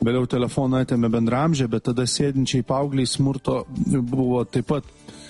Vėliau telefoną atėmė bendramžė, bet tada sėdinčiai paaugliai smurto buvo taip pat,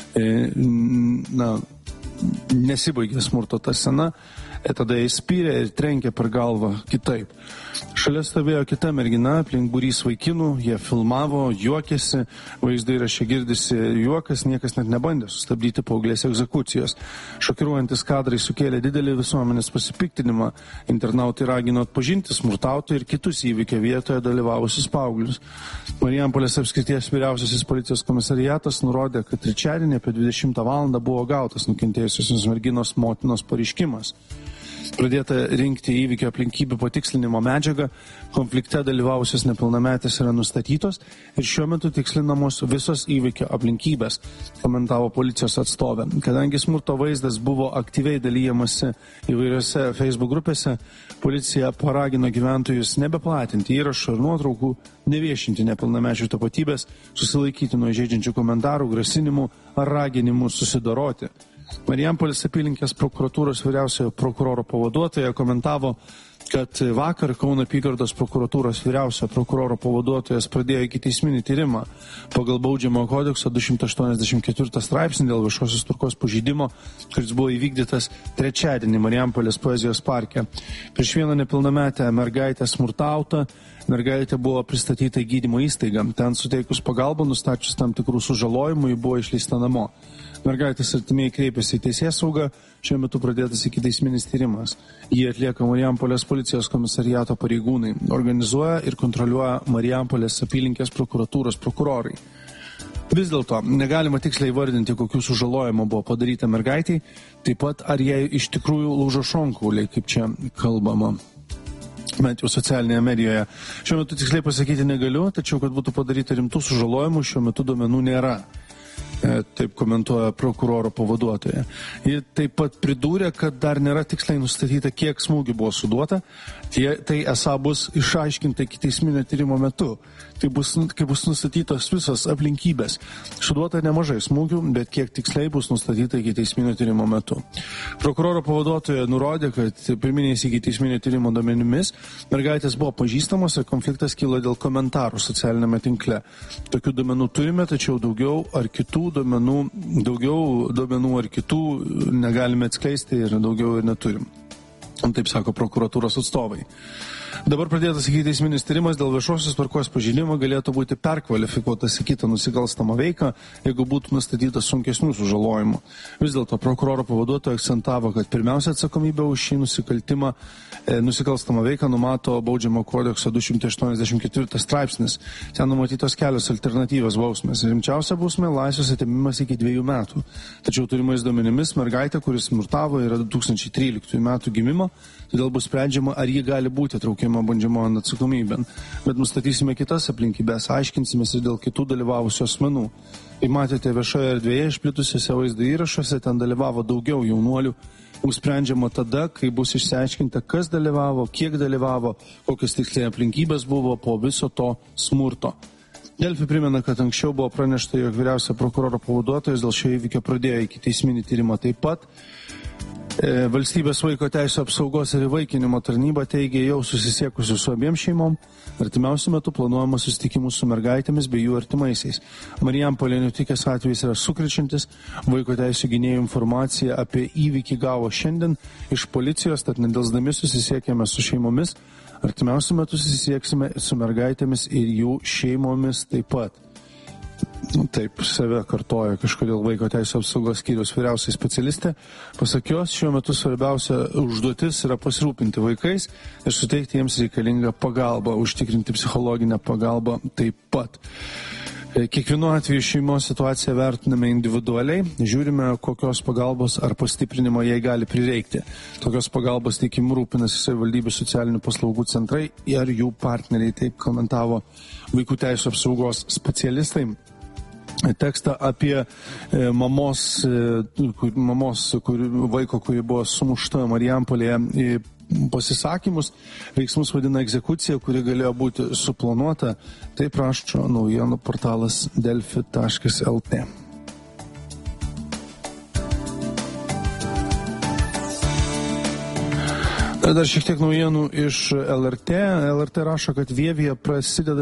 nesibaigė smurto ta scena, tada jis spyrė ir trenkė per galvą kitaip. Šalia stovėjo kita mergina, aplink būrys vaikinų, jie filmavo, juokėsi, vaizdo įraše girdisi juokas, niekas net nebandė sustabdyti paauglės egzekucijos. Šokiruojantis kadrai sukėlė didelį visuomenės pasipiktinimą, internautai ragino atpažinti smurtautojų ir kitus įvykio vietoje dalyvavusius paauglius. Marijampolės apskrities vyriausiasis policijos komisariatas nurodė, kad trečiadienį apie 20 valandą buvo gautas nukentėjusios merginos motinos pareiškimas. Pradėta rinkti įvykio aplinkybių patikslinimo medžiagą, konflikte dalyvavusios nepilnametės yra nustatytos ir šiuo metu tikslinamos visos įvykio aplinkybės, komentavo policijos atstovė. Kadangi smurto vaizdas buvo aktyviai dalyjamasi įvairiose Facebook grupėse, policija paragino gyventojus nebeplatinti įrašų ir nuotraukų, neviešinti nepilnamečių tapatybės, susilaikyti nuo įžeidžiančių komentarų, grasinimų ar raginimų susidoroti. Marijampolės apylinkės prokuratūros vyriausiojo prokuroro pavaduotoja komentavo, kad vakar Kauno apygardos prokuratūros vyriausiojo prokuroro pavaduotojas pradėjo ikiteisminį tyrimą pagal Baudžiamojo kodekso 284 straipsnį dėl viešosios tvarkos pažeidimo, kuris buvo įvykdytas trečiadienį Marijampolės poezijos parke. Prieš vieną nepilnametę mergaitę smurtauta, mergaitė buvo pristatyta į gydymo įstaigą. Ten suteikus pagalbą, nustačius tam tikrų sužalojimų, ji buvo išleista namo. Mergaitės artimieji kreipėsi į teisėsaugą, šiuo metu pradėtas ikiteisminis tyrimas. Jį atlieka Marijampolės policijos komisariato pareigūnai, organizuoja ir kontroliuoja Marijampolės apylinkės prokuratūros prokurorai. Vis dėlto negalima tiksliai įvardinti, kokių sužalojimų buvo padaryta mergaitiai, taip pat ar jai iš tikrųjų lūžo šonkauliai, kaip čia kalbama. Bent jau socialinėje medijoje. Šiuo metu tiksliai pasakyti negaliu, tačiau kad būtų padaryta rimtų sužalojimų, šiuo metu duomenų nėra. Taip komentuoja prokuroro pavaduotoja. Ji taip pat pridūrė, kad dar nėra tiksliai nustatyta, kiek smūgių buvo suduota. Tai esą bus išaiškinta ikiteisminio tyrimo metu. Tai kai bus nustatytos visos aplinkybės. Suduota nemažai smūgių, bet kiek tiksliai bus nustatyta ikiteisminio tyrimo metu. Prokuroro pavaduotoja nurodė, kad pirminiais ikiteisminio tyrimo duomenimis mergaitės buvo pažįstamos ir konfliktas kilo dėl komentarų socialinėme tinkle. Tokių duomenų turime, tačiau daugiau duomenų ar kitų negalime atskleisti ir daugiau ir neturim. Taip sako prokuratūros atstovai. Dabar pradėtas ikiteisminis tyrimas dėl viešosios tvarkos pažeidimo galėtų būti perkvalifikuotas į kitą nusikalstamą veiką, jeigu būtų nustatytas sunkesnių sužalojimų. Vis dėlto prokuroro pavaduotoja akcentavo, kad pirmiausia atsakomybė už šį nusikalstamą veiką numato Baudžiamojo kodekso 284 straipsnis. Ten numatytos kelios alternatyvios bausmės. Rimčiausia bausmė laisvės atėmimas iki 2 metų. Tačiau turimais duomenimis mergaitė, kuris smurtavo, yra 2013 metų gimimo, todėl bus sprendžiama, ar ji gali būti traukiama baudžiamojon atsakomybėn. Bet nustatysime kitas aplinkybės, aiškinsimės ir dėl kitų dalyvavusių asmenų. Kai matėte viešoje erdvėje išplitusiuose vaizdo įrašuose, ten dalyvavo daugiau jaunuolių. Bus sprendžiama tada, kai bus išsiaiškinta, kas dalyvavo, kiek dalyvavo, kokios tiksliai aplinkybės buvo po viso to smurto. Delfi primena, kad anksčiau buvo pranešta, jog vyriausia prokuroro pavaduotojas dėl šio įvykio pradėjo ikiteisminį tyrimą taip pat. Valstybės vaiko teisų apsaugos ir įvaikinimo tarnyba teigia jau susisiekusi su abiem šeimom. Artimiausiu metu planuojama susitikimus su mergaitėmis bei jų artimaisiais. Marijampolėje nutikęs atvejis yra sukrečiantis. Vaiko teisų gynėjų informaciją apie įvykį gavo šiandien iš policijos, tad nedelsdami susisiekėme su šeimomis. Artimiausiu metu susisieksime su mergaitėmis ir jų šeimomis taip pat. Taip, save kartoja kažkodėl vaiko teisų apsaugos skyriaus vyriausiai specialistė. Pasak jos, šiuo metu svarbiausia užduotis yra pasirūpinti vaikais ir suteikti jiems reikalingą pagalbą, užtikrinti psichologinę pagalbą taip pat. Kiekvienu atveju šeimos situaciją vertiname individualiai, žiūrime, kokios pagalbos ar pastiprinimo jai gali prireikti. Tokios pagalbos teikimu rūpinasi savivaldybių socialinių paslaugų centrai ir jų partneriai, taip komentavo vaikų teisų apsaugos specialistai. Tekstą apie vaiko, kuri buvo sumušta Marijampolėje, pasisakymus, veiksmus vadina egzekucija, kuri galėjo būti suplanuota. Taip rašo naujienų portalas delfi.lt. Dar šiek tiek naujienų iš LRT. LRT rašo, kad Vievyje prasideda